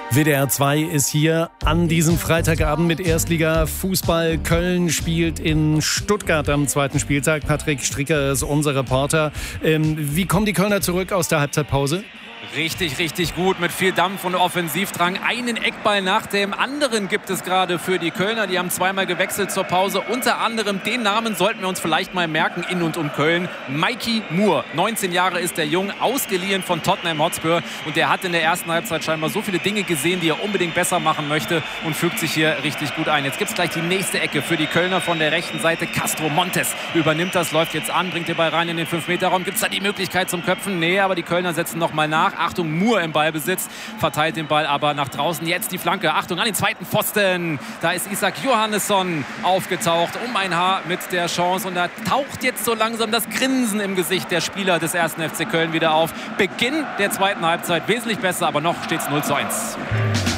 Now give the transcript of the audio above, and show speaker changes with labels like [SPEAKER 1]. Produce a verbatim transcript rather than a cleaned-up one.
[SPEAKER 1] W D R zwei ist hier an diesem Freitagabend mit Erstliga-Fußball. Köln spielt in Stuttgart am zweiten Spieltag. Patrick Stricker ist unser Reporter. Ähm, wie kommen die Kölner zurück aus der Halbzeitpause?
[SPEAKER 2] Richtig, richtig gut, mit viel Dampf und Offensivdrang. Einen Eckball nach dem anderen gibt es gerade für die Kölner. Die haben zweimal gewechselt zur Pause. Unter anderem den Namen sollten wir uns vielleicht mal merken in und um Köln. Mikey Moore, neunzehn Jahre ist der Jung, ausgeliehen von Tottenham Hotspur. Und der hat in der ersten Halbzeit scheinbar so viele Dinge gesehen, die er unbedingt besser machen möchte und fügt sich hier richtig gut ein. Jetzt gibt es gleich die nächste Ecke für die Kölner von der rechten Seite. Castro Montes übernimmt das, läuft jetzt an, bringt den Ball rein in den fünf Meter Raum. Gibt es da die Möglichkeit zum Köpfen? Nee, aber die Kölner setzen nochmal nach. Achtung, Moore im Ballbesitz, verteilt den Ball aber nach draußen. Jetzt die Flanke. Achtung, an den zweiten Pfosten. Da ist Isak Johannesson aufgetaucht, um ein Haar mit der Chance. Und da taucht jetzt so langsam das Grinsen im Gesicht der Spieler des ersten F C Köln wieder auf. Beginn der zweiten Halbzeit wesentlich besser, aber noch steht es null zu eins.